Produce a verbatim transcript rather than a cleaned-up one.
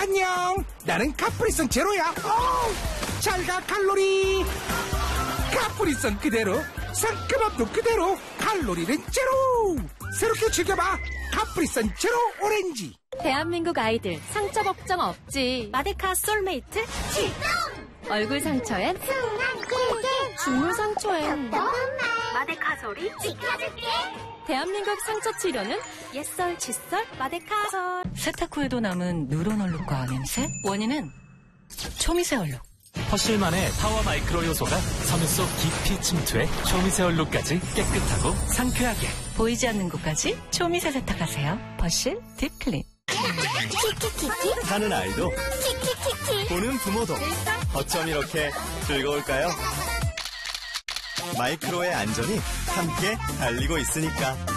안녕. 나는 카프리선 제로야. 잘가 칼로리. 카프리선 그대로, 상큼함도 그대로, 칼로리는 제로. 새롭게 즐겨봐. 카프리선 제로 오렌지. 대한민국 아이들 상처 걱정 없지. 마데카 솔메이트 출동. 얼굴 상처엔 순한 꿀게, 주물 상처엔 마데카 소리 지켜줄게. 대한민국 상처 치료는 옛설 칫솔 마데카솔. 세탁 후에도 남은 누런 얼룩과 냄새? 원인은 초미세 얼룩. 퍼실만의 파워 마이크로 요소가 섬유 속 깊이 침투해 초미세 얼룩까지 깨끗하고 상쾌하게. 보이지 않는 곳까지 초미세 세탁하세요. 퍼실 딥클린. 키키키키. 하는 아이도 키키키키. 보는 부모도 어쩜 이렇게 즐거울까요? 마이크로의 안전이 함께 달리고 있으니까.